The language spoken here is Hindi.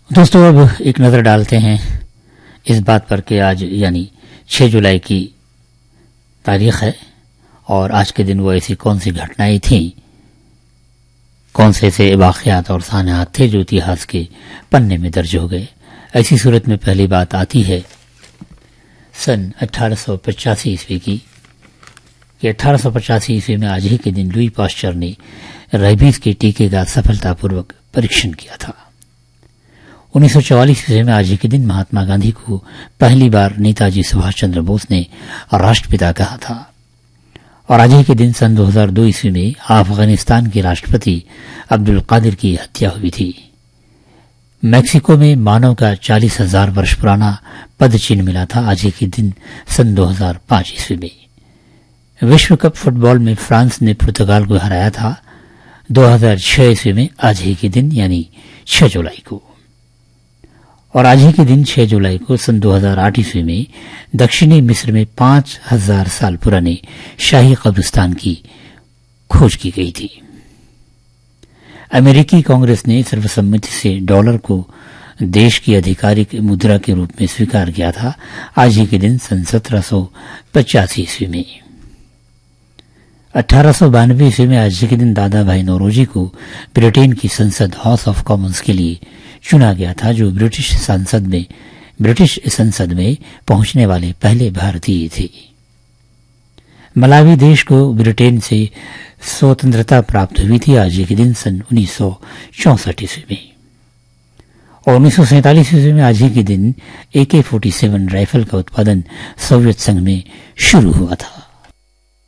दोस्तों, अब एक नजर डालते हैं इस बात पर कि आज यानी 6 जुलाई की तारीख है और आज के दिन वो ऐसी कौन सी घटनाएं थीं, कौन से ऐसे वाकयात और सानयात थे जो इतिहास के पन्ने में दर्ज हो गए। ऐसी सूरत में पहली बात आती है सन 1885 ईस्वी की कि 1885 ईस्वी में आज ही के दिन लुई पास्चर ने रेबीज के टीके का सफलतापूर्वक परीक्षण किया था। 1944 ईस्वी में आज ही के दिन महात्मा गांधी को पहली बार नेताजी सुभाष चंद्र बोस ने राष्ट्रपिता कहा था और आज ही के दिन सन 2002 ईस्वी में अफगानिस्तान के राष्ट्रपति अब्दुल कादिर की हत्या हुई थी। मैक्सिको में मानव का 40,000 वर्ष पुराना पद चिन्ह मिला था आज ही के दिन सन 2005 ईस्वी में। विश्व कप फुटबॉल में फ्रांस ने पुर्तगाल को हराया था 2006 ईस्वी में आज ही के दिन यानी 6 जुलाई को। और आज ही के दिन 6 जुलाई को सन 2008 ईस्वी में दक्षिणी मिस्र में 5,000 साल पुराने शाही कब्रिस्तान की खोज की गई थी। अमेरिकी कांग्रेस ने सर्वसम्मति से डॉलर को देश की आधिकारिक मुद्रा के रूप में स्वीकार किया था आज ही के दिन सन 1785 ईस्वी में। 1892 ईस्वी में आज के दिन दादा भाई नौरोजी को ब्रिटेन की संसद हाउस ऑफ कॉमन्स के लिए चुना गया था, जो ब्रिटिश संसद में पहुंचने वाले पहले भारतीय थे। मलावी देश को ब्रिटेन से स्वतंत्रता प्राप्त हुई थी आज के दिन सन 1964 ईस्वी में। और 1947 ईस्वी में आज ही के दिन AK-47 राइफल का उत्पादन सोवियत संघ में शुरू हुआ था।